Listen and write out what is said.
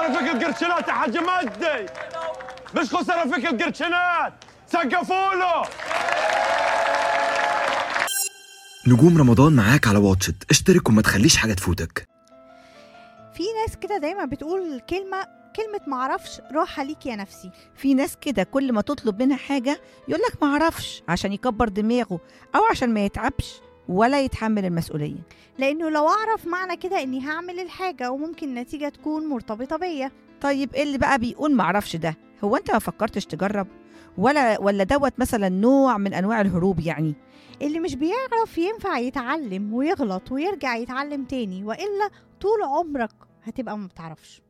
خسارة فيك القرشنات يا حاج مجدي، مش خسارة فيك القرشنات، سقفوا له. نجوم رمضان معاك على واتشت، اشترك وما تخليش حاجة تفوتك. في ناس كده دايما بتقول كلمة معرفش راحة ليك يا نفسي. في ناس كده كل ما تطلب منها حاجة يقولك معرفش عشان يكبر دماغه أو عشان ما يتعبش ولا يتحمل المسؤولية. لأنه لو أعرف معنى كده إني هعمل الحاجة وممكن النتيجة تكون مرتبطة بيا. طيب إيه اللي بقى بيقول معرفش ده؟ هو أنت ما فكرتش تجرب؟ ولا دوت مثلا نوع من أنواع الهروب يعني؟ اللي مش بيعرف ينفع يتعلم ويغلط ويرجع يتعلم تاني، وإلا طول عمرك هتبقى ما بتعرفش.